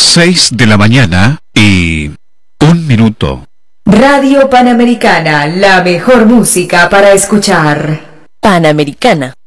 6 de la mañana y 1 minuto. Radio Panamericana, la mejor música para escuchar. Panamericana.